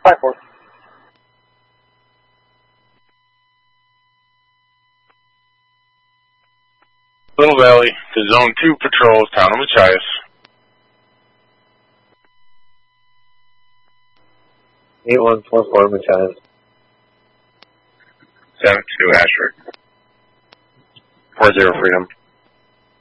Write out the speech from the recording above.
5-4. Little Valley to Zone 2 Patrol, Town of Machias. 8144 Machias. 72 Ashford. 40 Freedom.